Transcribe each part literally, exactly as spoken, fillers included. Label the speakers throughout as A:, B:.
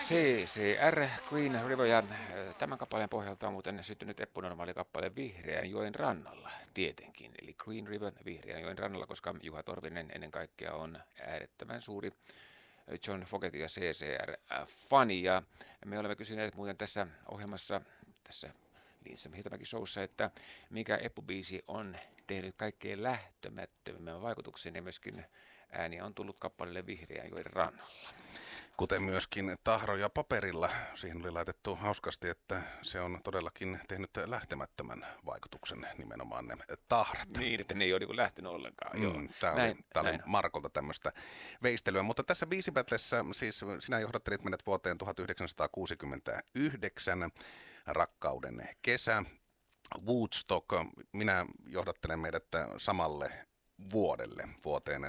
A: C C R, Green River, ja tämän kappaleen pohjalta on muuten syttynyt eppunormaali kappale Vihreän joen rannalla, tietenkin. Eli Green River, Vihreän joen rannalla, koska Juha Torvinen ennen kaikkea on äärettömän suuri John Fogerty ja C C R-fani. Ja me olemme kysyneet muuten tässä ohjelmassa, tässä Lindström Hietamäki showssa, että mikä eppubiisi on tehnyt kaikkein lähtömättömimmän vaikutuksen, ja myöskin ääni on tullut kappaleelle Vihreän joen rannalla.
B: Kuten myöskin tahro ja paperilla, siihen oli laitettu hauskasti, että se on todellakin tehnyt lähtemättömän vaikutuksen, nimenomaan ne tahrat.
A: Niin, että ne ei ole niin lähtenyt ollenkaan.
B: Mm,
A: Joo.
B: Tämä oli,
A: Näin,
B: tämä oli
A: näin.
B: Markolta tämmöistä veistelyä, mutta tässä biisipätlessä siis sinä johdattelit meidät vuoteen tuhatyhdeksänsataakuusikymmentäyhdeksän, rakkauden kesä, Woodstock, minä johdattelen meidät samalle vuodelle, vuoteen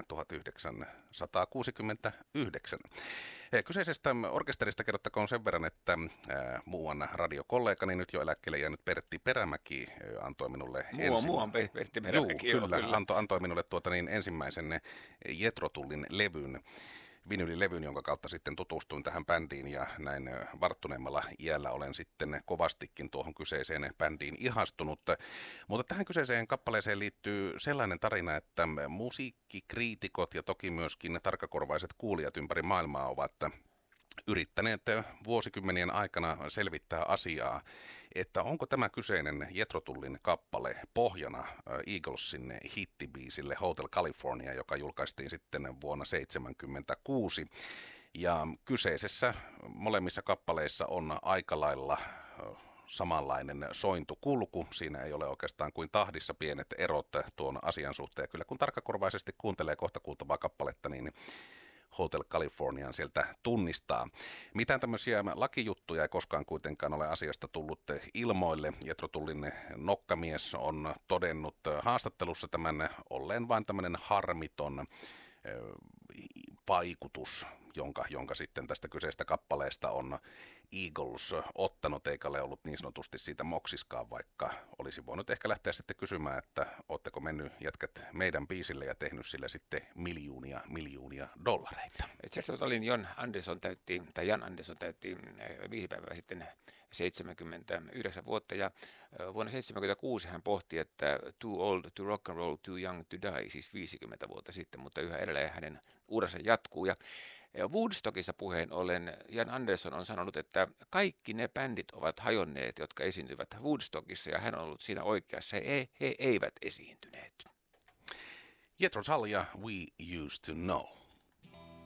B: tuhatyhdeksänsataakuusikymmentäyhdeksän. Kyseisestä orkesterista kerrottakoon sen verran, että muuan radiokollegani, nyt jo eläkkeelle jäänyt Pertti Perämäki, antoi minulle
A: Mua,
B: ensin...
A: muuan Pertti Perämäki,
B: Juu,
A: joo,
B: kyllä,
A: kyllä.
B: Antoi, antoi minulle tuota niin ensimmäisen Jethro Tullin levyn, vinylilevyn, jonka kautta sitten tutustuin tähän bändiin, ja näin varttuneemmalla iällä olen sitten kovastikin tuohon kyseiseen bändiin ihastunut. Mutta tähän kyseiseen kappaleeseen liittyy sellainen tarina, että musiikkikriitikot ja toki myöskin tarkkakorvaiset kuulijat ympäri maailmaa ovat yrittäneet vuosikymmenien aikana selvittää asiaa, että onko tämä kyseinen Jethro Tullin kappale pohjana Eaglesin hittibiisille Hotel California, joka julkaistiin sitten vuonna seitsemänkymmentäkuusi. Ja kyseisessä molemmissa kappaleissa on aika lailla samanlainen sointukulku. Siinä ei ole oikeastaan kuin tahdissa pienet erot tuon asian suhteen. Kyllä kun tarkkakorvaisesti kuuntelee kohta kuultavaa kappaletta, niin Hotel Californian sieltä tunnistaa. Mitään tämmöisiä lakijuttuja ei koskaan kuitenkaan ole asiasta tullut ilmoille. Jethro Tullin nokkamies on todennut haastattelussa tämän olleen vain tämmöinen harmiton vaikutus, jonka, jonka sitten tästä kyseisestä kappaleesta on Eagles ottanut, eikä ole ollut niin sanotusti siitä moksiskaan, vaikka olisi voinut ehkä lähteä sitten kysymään, että ootteko mennyt jätkät meidän biisille ja tehnyt sille sitten miljoonia, miljoonia dollareita.
A: Jethro Tullin Jon Anderson täytti, tai Jan Anderson täytti viisi päivää sitten seitsemänkymmentäyhdeksän vuotta, ja vuonna seitsemänkymmentäkuusi hän pohti, että too old to rock and roll, too young to die, siis viisikymmentä vuotta sitten, mutta yhä edelleen hänen uransa jatkuu. Ja Woodstockissa puheen ollen Jan Anderson on sanonut, että kaikki ne bändit ovat hajonneet, jotka esiintyvät Woodstockissa, ja hän on ollut siinä oikeassa. He, he eivät esiintyneet.
B: Jethro Tull ja We Used to Know.